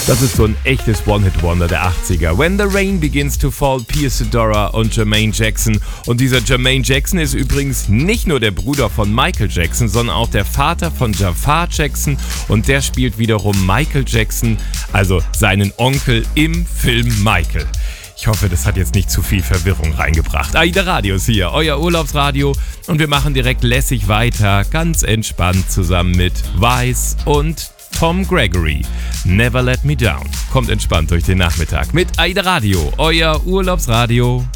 Das ist so ein echtes One-Hit-Wonder der 80er. When the Rain Begins to Fall, Pia Sedora und Jermaine Jackson. Und dieser Jermaine Jackson ist übrigens nicht nur der Bruder von Michael Jackson, sondern auch der Vater von Jafar Jackson. Und der spielt wiederum Michael Jackson, also seinen Onkel im Film Michael. Ich hoffe, das hat jetzt nicht zu viel Verwirrung reingebracht. AIDA Radio ist hier, euer Urlaubsradio. Und wir machen direkt lässig weiter, ganz entspannt zusammen mit Vice und Tom Gregory. Never Let Me Down. Kommt entspannt durch den Nachmittag mit AIDA Radio, euer Urlaubsradio.